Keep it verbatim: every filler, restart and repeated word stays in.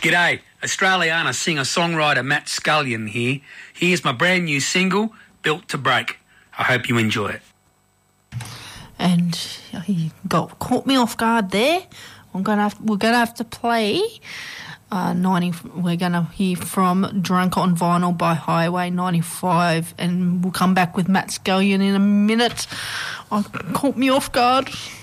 G'day, Australiana singer-songwriter Matt Scullion here. Here's my brand new single, Built to Break. I hope you enjoy it. And he got caught me off guard there. I'm gonna have, we're gonna have to play. Uh, ninety. We're gonna hear from "Drunk on Vinyl" by Highway ninety-five, and we'll come back with Matt Scullion in a minute. Oh, caught me off guard.